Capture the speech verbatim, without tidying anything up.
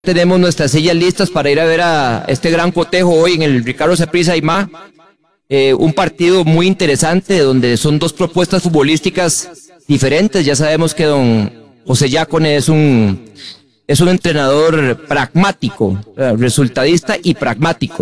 Tenemos nuestras sillas listas para ir a ver a este gran cotejo hoy en el Ricardo Saprissa Aimá. Eh, un partido muy interesante donde son dos propuestas futbolísticas diferentes. Ya sabemos que don José Yacone es un, es un entrenador pragmático, resultadista y pragmático.